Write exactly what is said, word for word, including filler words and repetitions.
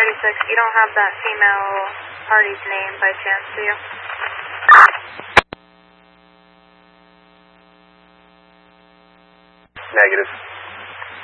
thirty-six, you don't have that female party's name by chance, do you? Negative.